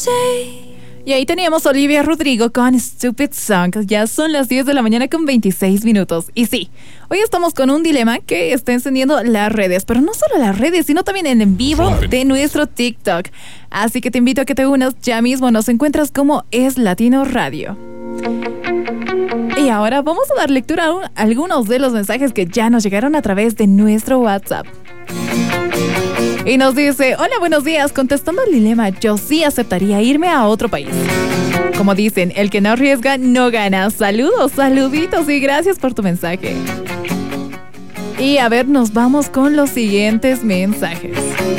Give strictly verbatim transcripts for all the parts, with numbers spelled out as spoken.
Y ahí teníamos a Olivia Rodrigo con Stupid Song. Ya son las diez de la mañana con veintiséis minutos. Y sí, hoy estamos con un dilema que está encendiendo las redes. Pero no solo las redes, sino también en, en vivo de nuestro TikTok. Así que te invito a que te unas ya mismo. Nos encuentras como Es Latino Radio. Y ahora vamos a dar lectura a algunos de los mensajes que ya nos llegaron a través de nuestro WhatsApp. Y nos dice, hola, buenos días, contestando al dilema, yo sí aceptaría irme a otro país. Como dicen, el que no arriesga no gana. Saludos, saluditos y gracias por tu mensaje. Y a ver, nos vamos con los siguientes mensajes.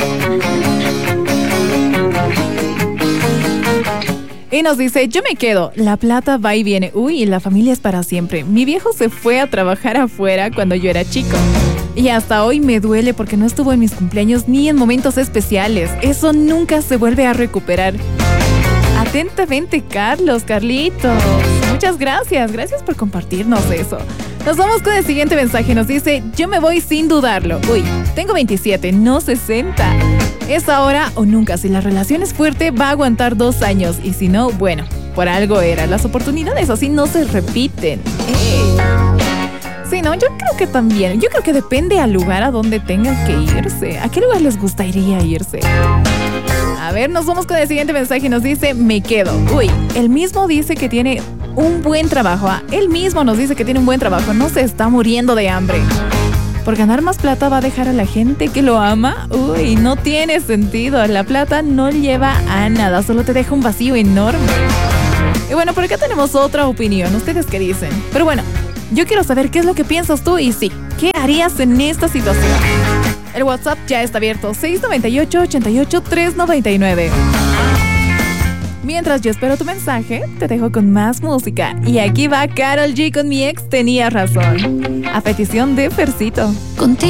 Y nos dice, yo me quedo, la plata va y viene. Uy, la familia es para siempre. Mi viejo se fue a trabajar afuera cuando yo era chico. Y hasta hoy me duele porque no estuvo en mis cumpleaños ni en momentos especiales. Eso nunca se vuelve a recuperar. Atentamente, Carlos, Carlitos. Muchas gracias, gracias por compartirnos eso. Nos vamos con el siguiente mensaje. Nos dice, yo me voy sin dudarlo. Uy, tengo veintisiete, no sesenta. Es ahora o nunca. Si la relación es fuerte, va a aguantar dos años. Y si no, bueno, por algo era. Las oportunidades así no se repiten. ¡Ey! Sí, no, yo creo que también. Yo creo que depende al lugar a donde tengan que irse. ¿A qué lugar les gustaría irse? A ver, nos vamos con el siguiente mensaje. Nos dice, me quedo. Uy, él mismo dice que tiene un buen trabajo. ¿Ah? Él mismo nos dice que tiene un buen trabajo. No se está muriendo de hambre. ¿Por ganar más plata va a dejar a la gente que lo ama? Uy, no tiene sentido. La plata no lleva a nada. Solo te deja un vacío enorme. Y bueno, por acá tenemos otra opinión. ¿Ustedes qué dicen? Pero bueno, yo quiero saber qué es lo que piensas tú y sí, ¿qué harías en esta situación? El WhatsApp ya está abierto, seis nueve ocho, ocho ocho, tres nueve nueve. Mientras yo espero tu mensaje, te dejo con más música. Y aquí va Karol G con Mi Ex Tenía Razón, a petición de Fercito. Contigo.